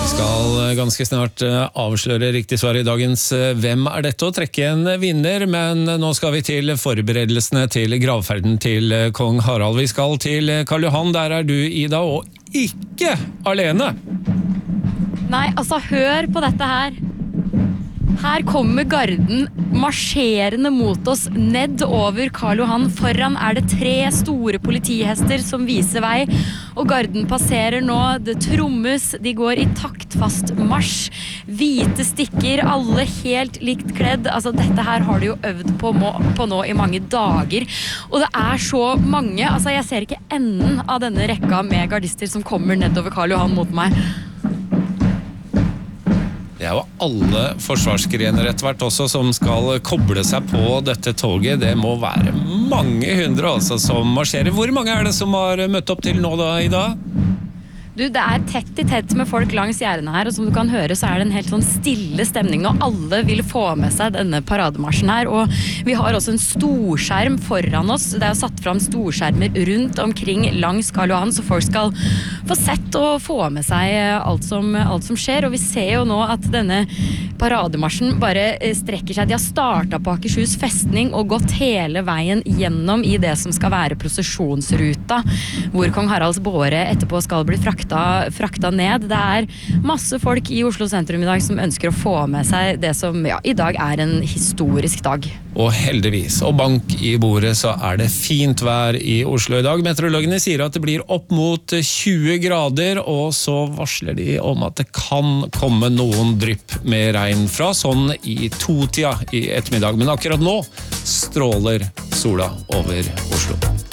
Skal ganske snart avsløre riktig svar i dagens Hvem er dette å trekke en vinner, men nå skal vi til forberedelsene til gravferden til kong Harald. Vi skal til Karl Johan, der er du Ida, og ikke alene. Nei, altså hør på dette her. Her kommer garden marsjerende mot oss ned over Karl Johan. Foran er det 3 store politihester som viser vei, og garden passerer nå. Det trommes, de går i taktfast marsj. Hvite stikker, alle helt likt kledd. Altså dette her har de jo øvd på nå i mange dager. Og det er så mange, altså jeg ser ikke enden av denne rekka med gardister som kommer nedover Karl Johan mot meg. Det er jo alle forsvarsgrener etter hvert også som skal koble seg på dette toget. Det må være mange hundre altså, som marsjerer. Hvor mange er det som har møtt opp til nå da, Ida? Du, det er tett i tett med folk langs gjerdene her, og som du kan høre så er det en helt sånn stille stemning nå. Alle vil få med seg denne parademarsjen her, og vi har også en storskjerm foran oss. Det er jo satt fram storskjermer rundt omkring langs Karl Johan, så folk skal få sett og få med seg alt som skjer, og vi ser jo nå at denne parademarsjen bare strekker seg. De har startet på Akershus festning og gått hele veien gjennom i det som skal være prosesjonsruta, hvor kong Haralds båre etterpå skal bli frakta ned. Det er masse folk i Oslo sentrum i dag som ønsker å få med seg det som i dag er en historisk dag. Og heldigvis, og bank i bordet, så er det fint vær i Oslo i dag. Meteorologene sier at det blir opp mot 20 grader, og så varsler de om at det kan komme noen drypp med regn fra sånn i 2-tida i ettermiddag. Men akkurat nå stråler sola over Oslo.